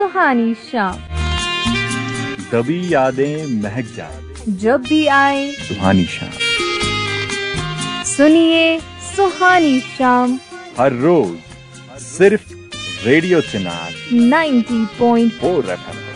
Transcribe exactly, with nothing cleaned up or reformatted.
सुहानी शाम, दबी यादें महक जाए जब भी आए सुहानी शाम। सुनिए सुहानी शाम हर रोज सिर्फ रेडियो चिनार ninety point four F M.